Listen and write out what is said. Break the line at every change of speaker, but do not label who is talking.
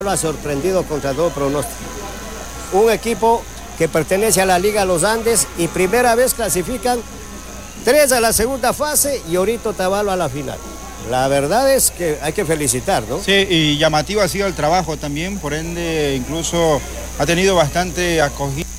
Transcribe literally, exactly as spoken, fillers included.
Lo ha sorprendido contra todo pronóstico. Un equipo que pertenece a la Liga Los Andes y primera vez clasifican tres a la segunda fase y ahorita Otavalo a la final. La verdad es que hay que felicitar, ¿no?
Sí, y llamativo ha sido el trabajo también, por ende incluso ha tenido bastante acogida.